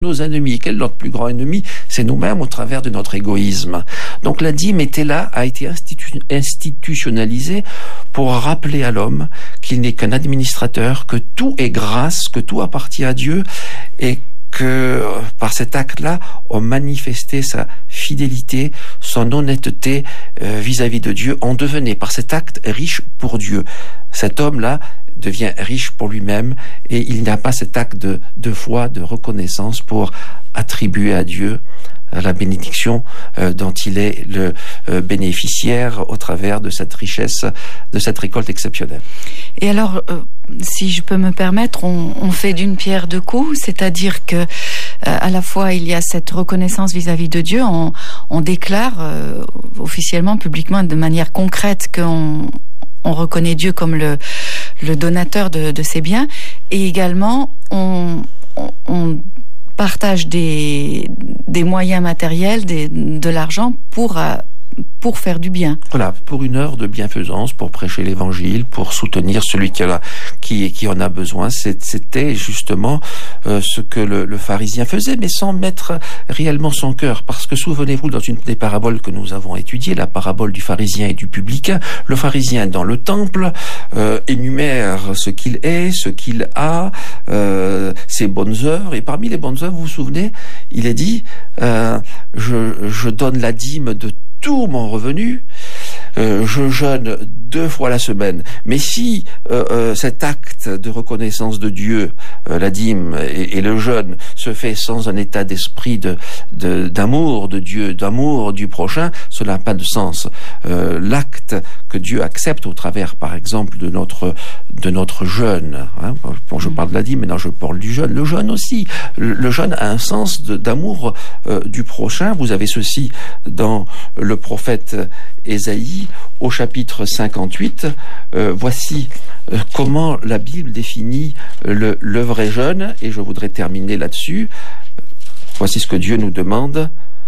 nos ennemis. Quel est notre plus grand ennemi? C'est nous-mêmes au travers de notre égoïsme. Donc la dîme était là, a été institutionnalisée pour rappeler à l'homme qu'il n'est qu'un administrateur, que tout est grâce, que tout appartient à Dieu et que par cet acte-là, on manifestait sa fidélité, son honnêteté vis-à-vis de Dieu. On devenait par cet acte riche pour Dieu. Cet homme-là devient riche pour lui-même et il n'a pas cet acte de foi, de reconnaissance pour attribuer à Dieu la bénédiction dont il est le bénéficiaire au travers de cette richesse, de cette récolte exceptionnelle. Et alors, si je peux me permettre, on fait d'une pierre deux coups, c'est-à-dire que à la fois il y a cette reconnaissance vis-à-vis de Dieu, on déclare officiellement, publiquement, de manière concrète qu'on reconnaît Dieu comme le donateur de ses biens, et également on partage des moyens matériels, de l'argent pour faire du bien. Voilà, pour une heure de bienfaisance, pour prêcher l'évangile, pour soutenir celui qui en a besoin. C'était justement ce que le pharisien faisait, mais sans mettre réellement son cœur. Parce que souvenez-vous, dans une des paraboles que nous avons étudiées, la parabole du pharisien et du publicain, le pharisien dans le temple énumère ce qu'il est, ce qu'il a, ses bonnes œuvres. Et parmi les bonnes œuvres, vous vous souvenez, il est dit je donne la dîme de tout mon revenu, je jeûne 2 fois la semaine. Mais si cet acte de reconnaissance de Dieu, la dîme et le jeûne, se fait sans un état d'esprit d'amour de Dieu, d'amour du prochain, cela n'a pas de sens. L'acte que Dieu accepte au travers, par exemple, de notre jeûne. Hein, bon, je parle de la dîme, mais non, je parle du jeûne. Le jeûne aussi. Le jeûne a un sens d'amour du prochain. Vous avez ceci dans le prophète Ésaïe, au chapitre 58. Voici comment la Bible définit le vrai jeûne, et je voudrais terminer là-dessus. Voici ce que Dieu nous demande.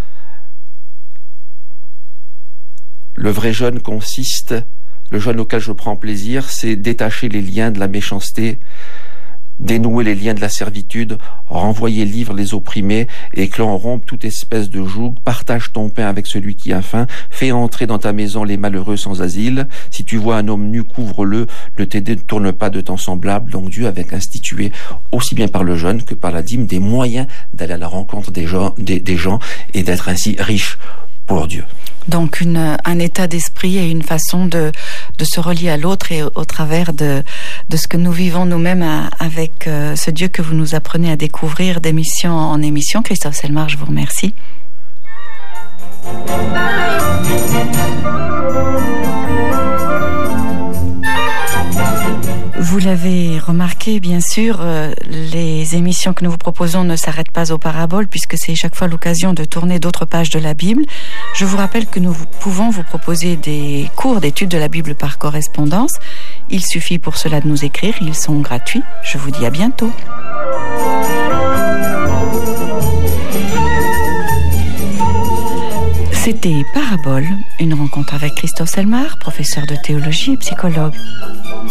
Le vrai jeûne consiste, le jeûne auquel je prends plaisir, c'est détacher les liens de la méchanceté, dénouer les liens de la servitude, renvoyer libre les opprimés, et que l'on rompe toute espèce de joug. Partage ton pain avec celui qui a faim, fais entrer dans ta maison les malheureux sans asile. Si tu vois un homme nu, couvre-le, ne te détourne pas de ton semblable. Donc Dieu avait institué, aussi bien par le jeûne que par la dîme, des moyens d'aller à la rencontre des gens et d'être ainsi riche pour Dieu. Donc un état d'esprit et une façon de se relier à l'autre, et au travers de ce que nous vivons nous-mêmes avec ce Dieu que vous nous apprenez à découvrir d'émission en émission. Christophe Selmar, je vous remercie. Vous l'avez remarqué, bien sûr, les émissions que nous vous proposons ne s'arrêtent pas aux paraboles, puisque c'est chaque fois l'occasion de tourner d'autres pages de la Bible. Je vous rappelle que nous pouvons vous proposer des cours d'études de la Bible par correspondance. Il suffit pour cela de nous écrire, ils sont gratuits. Je vous dis à bientôt. C'était Parabole, une rencontre avec Christophe Selmar, professeur de théologie et psychologue.